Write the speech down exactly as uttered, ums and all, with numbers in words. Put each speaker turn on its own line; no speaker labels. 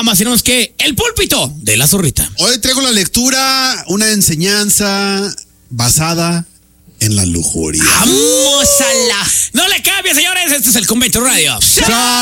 más tenemos que el púlpito de la zorrita.
Hoy traigo la lectura, una enseñanza basada en la lujuria.
¡Vamos a la! No le cambie, señores, este es el Convento Radio.
¡Chao!